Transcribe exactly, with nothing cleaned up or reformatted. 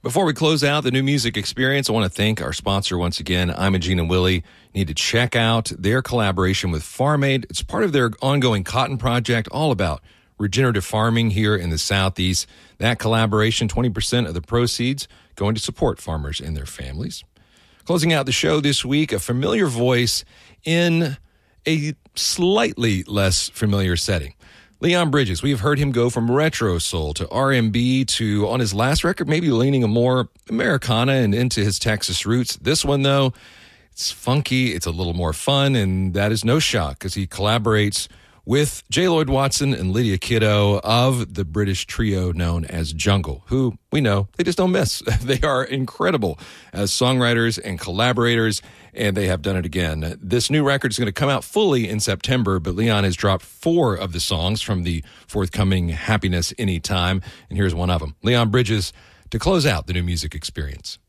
Before we close out the new music experience, I want to thank our sponsor once again, Imogene and Willie. You need to check out their collaboration with Farm Aid. It's part of their ongoing cotton project, all about regenerative farming here in the Southeast. That collaboration, twenty percent of the proceeds going to support farmers and their families. Closing out the show this week, a familiar voice in a slightly less familiar setting. Leon Bridges, we have heard him go from retro soul to R and B to, on his last record, maybe leaning a more Americana and into his Texas roots. This one, though, it's funky, it's a little more fun, and that is no shock because he collaborates with J. Lloyd Watson and Lydia Kiddo of the British trio known as Jungle, who we know they just don't miss. They are incredible as songwriters and collaborators, and they have done it again. This new record is going to come out fully in September, but Leon has dropped four of the songs from the forthcoming Happiness Anytime, and here's one of them. Leon Bridges to close out the new music experience.